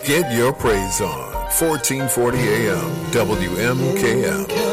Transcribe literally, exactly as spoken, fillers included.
Get your praise on. fourteen forty A M W M K M.